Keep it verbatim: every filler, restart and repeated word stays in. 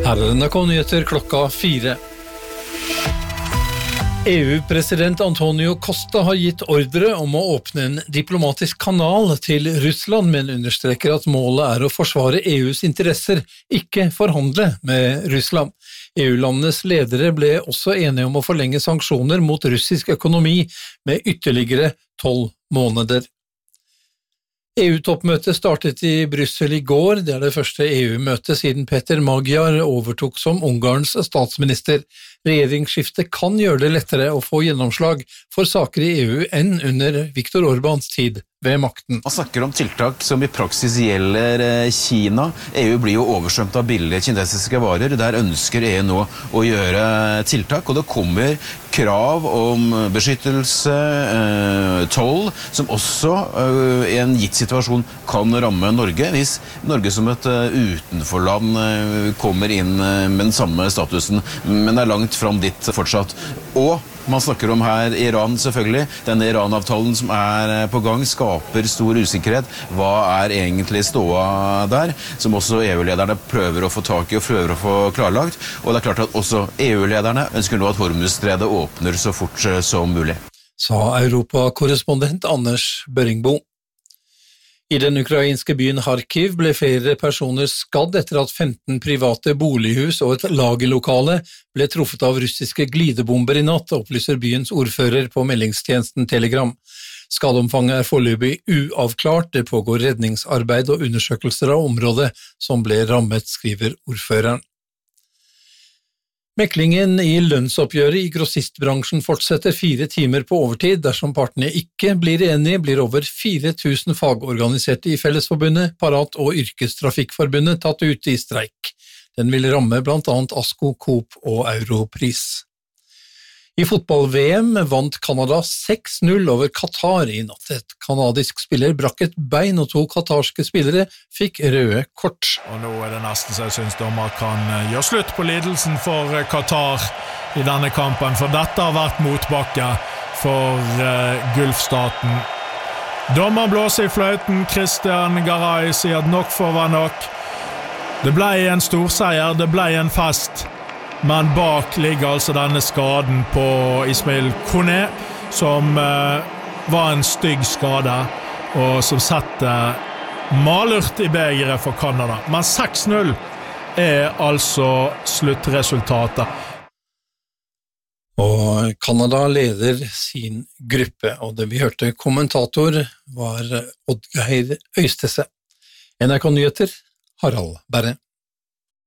Her er N R K-nyheter klokka fire. E U-president Antonio Costa har gitt ordre om å åpne en diplomatisk kanal til Russland, men understreker at målet er å forsvare E U's interesser, ikke forhandle med Russland. E U-landenes ledere ble også enige om å forlenge sanksjoner mot russisk økonomi med ytterligere tolv måneder. E U-toppmøtet startet i Brussel i går. Det er det første E U-møtet siden Peter Magyar overtok som Ungarns statsminister. Regjeringsskiftet kan gjøre det lettere å få gjennomslag for saker i E U enn under Viktor Orbáns tid ved makten. Man snakker om tiltak som i praksis gjelder Kina. E U blir jo oversvømt av billige kinesiske varer. Der ønsker E U nå å gjøre tiltak, og det kommer krav om beskyttelse, toll, som også i en gitt situasjon kan ramme Norge, hvis Norge som et utenforland kommer inn med den samme statusen, men er langt fram dit fortsatt. Og man snakker om her Iran selvfølgelig. Denne Iran-avtalen som er på gang skaper stor usikkerhet. Hva er egentlig ståa der? Som også E U-lederne prøver å få tak i og prøver å få klarlagt. Og det er klart at også E U-lederne ønsker nå at Hormuzstredet åpner så fort som mulig. Sa Europa-korrespondent Anders Børringbo. I den ukrainske byen Kharkiv ble flere personer skadd etter at femten private bolighus og et lagerlokale ble truffet av russiske glidebomber i natt, opplyser byens ordfører på meldingstjenesten Telegram. Skadeomfanget er foreløpig uavklart, det pågår redningsarbeid og undersøkelser av området som ble rammet, skriver ordføreren. Meklingen i lønnsoppgjøret i grossistbransjen fortsetter fire timer på overtid. Dersom partene ikke blir enige, blir over fire tusen fagorganiserte i Fellesforbundet, Parat og Yrkestrafikkforbundet tatt ut i streik. Den vil ramme blant annet ASKO, Coop og Europris. I fotball-V M vant Canada seks null over Qatar i natt. Et kanadisk spiller brakk et bein, og to katarske spillere fikk røde kort. Og nå er det nesten så jeg synes dommer kan gjøre slutt på lidelsen for Qatar i denne kampen, for dette har vært motbakke for uh, Gulfstaten. Dommer blåser i fløyten, Christian Garay sier at nok får være nok. Det ble en storseier, det ble en fest. Men bak ligger altså denne skaden på Ismail Kone, som eh, var en stygg skade, og som setter malurt i begeret for Canada. Men seks null er altså sluttresultatet. Og Canada leder sin gruppe, og det vi hørte kommentator var Oddgeir Øystese. N R K-nyheter, Harald Berre.